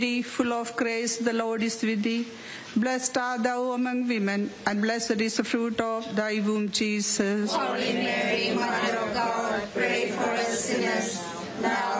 full of grace, the Lord is with thee. Blessed art thou among women, and blessed is the fruit of thy womb, Jesus. Holy Mary, Mother of God, pray for us sinners, now